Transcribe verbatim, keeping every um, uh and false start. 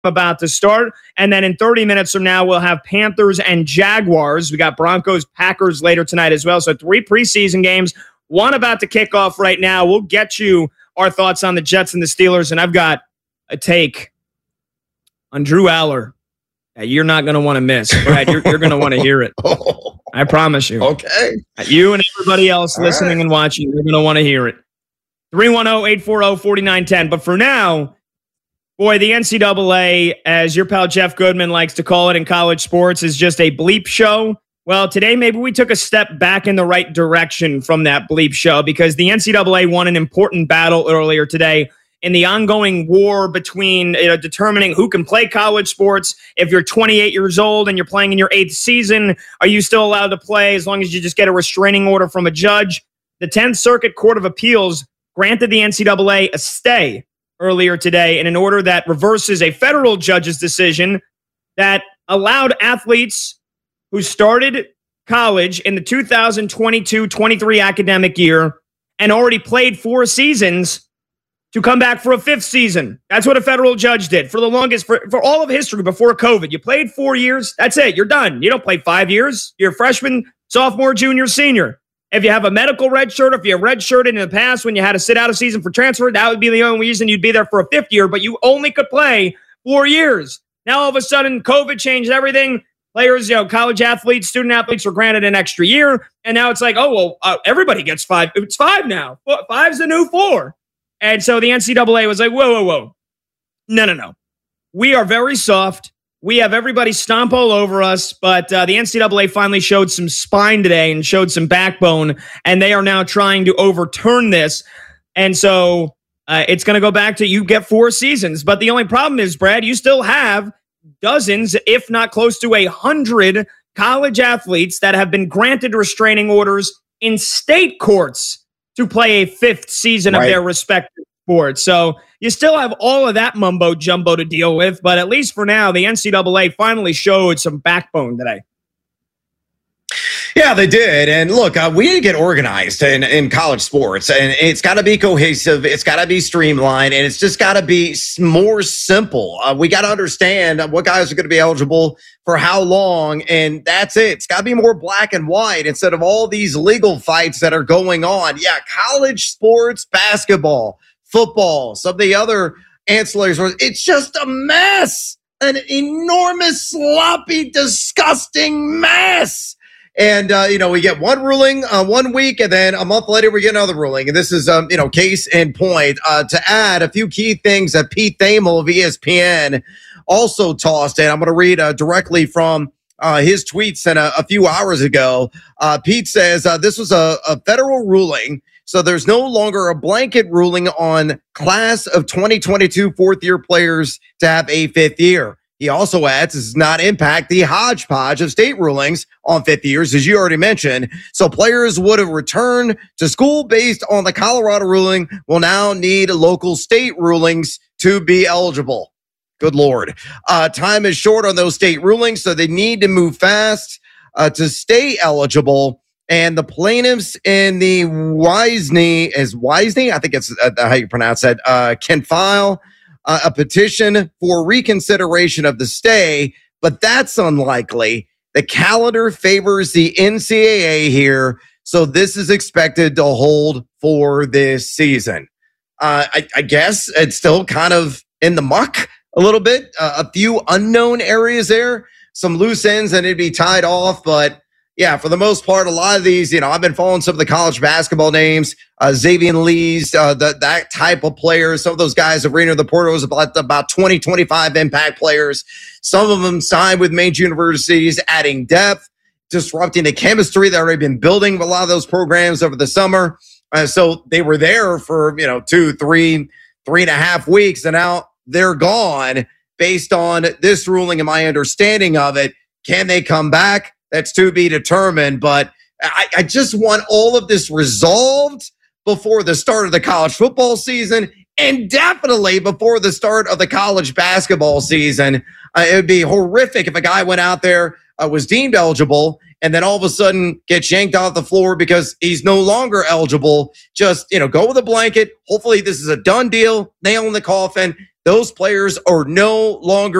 about to start. And then in thirty minutes from now, we'll have Panthers and Jaguars. We got Broncos, Packers later tonight as well. So three preseason games, one about to kick off right now. We'll get you our thoughts on the Jets and the Steelers. And I've got a take on Drew Aller that you're not going to want to miss. Brad, you're, you're going to want to hear it. I promise you. Okay. You and everybody else All listening right. and watching, you're going to want to hear it. three one zero, eight four zero, four nine one zero. But for now, boy, the N C double A, as your pal Jeff Goodman likes to call it in college sports, is just a bleep show. Well, today maybe we took a step back in the right direction from that bleep show because the N C double A won an important battle earlier today in the ongoing war between you know, determining who can play college sports. If you're twenty-eight years old and you're playing in your eighth season, are you still allowed to play as long as you just get a restraining order from a judge? The tenth Circuit Court of Appeals granted the N C double A a stay earlier today in an order that reverses a federal judge's decision that allowed athletes who started college in the two thousand twenty-two twenty-three academic year and already played four seasons to come back for a fifth season. That's what a federal judge did for the longest, for, for all of history before COVID. You played four years, that's it, you're done. You don't play five years. You're a freshman, sophomore, junior, senior. If you have a medical red shirt, if you have red shirted in the past when you had to sit out a season for transfer, that would be the only reason you'd be there for a fifth year, but you only could play four years. Now, all of a sudden, COVID changed everything. Players, you know, college athletes, student athletes were granted an extra year, and now it's like, oh, well, uh, everybody gets five. It's five now. Five's the new four. And so the N C double A was like, whoa, whoa, whoa. No, no, no. We are very soft. We have everybody stomp all over us, but uh, the N C double A finally showed some spine today and showed some backbone, and they are now trying to overturn this. And so uh, it's going to go back to you get four seasons. But the only problem is, Brad, you still have dozens, if not close to a hundred college athletes that have been granted restraining orders in state courts to play a fifth season right. of their respective sports. So you still have all of that mumbo jumbo to deal with, but at least for now, the N C double A finally showed some backbone today. Yeah, they did. And look, uh, we need to get organized in, in college sports, and it's got to be cohesive. It's got to be streamlined, and it's just got to be more simple. Uh, we got to understand what guys are going to be eligible for how long, and that's it. It's got to be more black and white instead of all these legal fights that are going on. Yeah, college sports, basketball, football, some of the other ancillaries, it's just a mess, an enormous, sloppy, disgusting mess. And, uh, you know, we get one ruling uh, one week, and then a month later we get another ruling. And this is, um, you know, case in point. Uh, to add a few key things that Pete Thamel of E S P N also tossed in. I'm going to read uh, directly from uh, his tweet sent a, a few hours ago. Uh, Pete says uh, this was a, a federal ruling, so there's no longer a blanket ruling on class of twenty twenty-two fourth-year players to have a fifth year. He also adds, this does not impact the hodgepodge of state rulings on fifth years, as you already mentioned. So players would have returned to school based on the Colorado ruling will now need local state rulings to be eligible. Good Lord. Uh, time is short on those state rulings, so they need to move fast uh, to stay eligible. And the plaintiffs in the Wisney, is Wisney? I think it's uh, how you pronounce that, uh, can file Uh, a petition for reconsideration of the stay, but that's unlikely. The calendar favors the N C double A here, so this is expected to hold for this season. Uh, I, I guess it's still kind of in the muck a little bit. Uh, a few unknown areas there, some loose ends that need to be tied off, but yeah, for the most part, a lot of these, you know, I've been following some of the college basketball names, uh, Xavier Lee's, uh, the, that type of players. Some of those guys have entered the portal was about, about twenty, twenty-five impact players. Some of them signed with major universities, adding depth, disrupting the chemistry that already been building with a lot of those programs over the summer. Uh, so they were there for, you know, two, three, three and a half weeks, and now they're gone based on this ruling and my understanding of it. Can they come back? That's to be determined, but I, I just want all of this resolved before the start of the college football season and definitely before the start of the college basketball season. Uh, it would be horrific if a guy went out there, uh, was deemed eligible, and then all of a sudden gets yanked off the floor because he's no longer eligible. Just, you know, go with a blanket. Hopefully this is a done deal, nail in the coffin. Those players are no longer